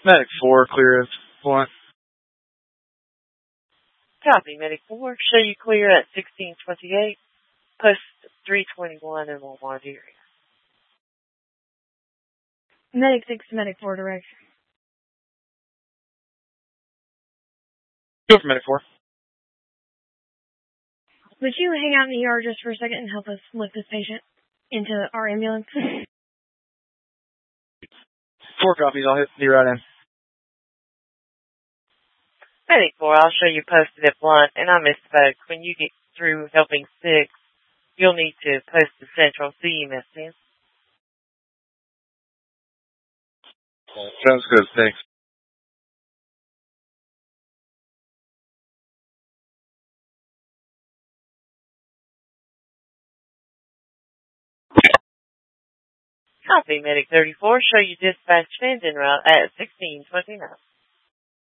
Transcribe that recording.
Medic 4, clear as blunt. Copy, Medic 4. Show you clear at 1628, post 321 in Walmart area. Medic 6 to Medic 4 direct. Go for Medic 4. Would you hang out in the ER just for a second and help us lift this patient into our ambulance? 4 copies, I'll hit the right in. Medic 4, I'll show you posted at blunt, and I misspoke. When you get through helping 6, you'll need to post the central CEMS in. Sounds good, thanks. Copy, Medic 34. Show you dispatch en route at 1629.